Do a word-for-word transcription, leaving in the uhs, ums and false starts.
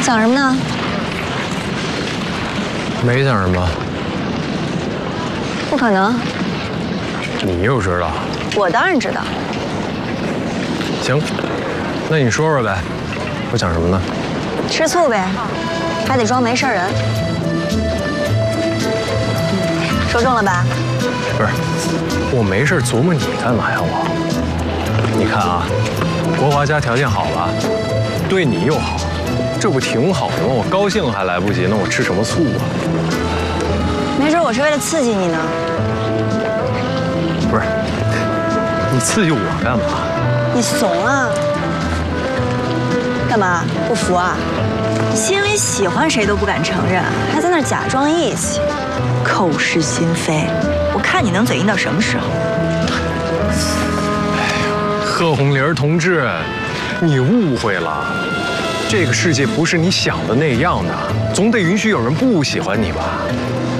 想什么呢？ 没想什么。 不可能。 你又知道？ 我当然知道。 行，那你说说呗，我想什么呢？ 吃醋呗，还得装没事人。说中了吧？ 不是，我没事琢磨你干嘛呀我？你看啊，国华家条件好吧，对你又好，这不挺好的吗？我高兴还来不及，那我吃什么醋啊？ 没准我是为了刺激你呢。 不是，你刺激我干嘛？ 你怂啊？干嘛？不服啊？你心里喜欢谁都不敢承认，还在那儿假装义气，口是心非。我看你能嘴硬到什么时候？ 贺红玲同志，你误会了，这个世界不是你想的那样的，总得允许有人不喜欢你吧？